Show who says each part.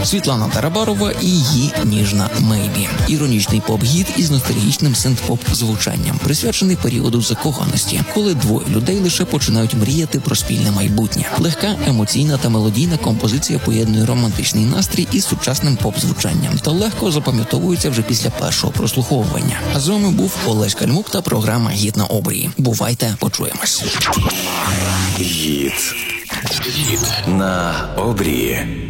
Speaker 1: Світлана Тарабарова і її ніжна Мейбі. Іронічний поп-гіт із ностальгічним синт-поп-звучанням, присвячений періоду закоханості, коли двоє людей лише починають мріяти про спільне майбутнє. Легка, емоційна та мелодійна композиція поєднує романтичний настрій із сучасним поп-звучанням та легко запам'ятовується вже після першого прослуховування. А з вами був Олесь Кальмук та програма «Гіт на обрії». Бувайте, почуємось.
Speaker 2: Гіт на обрії.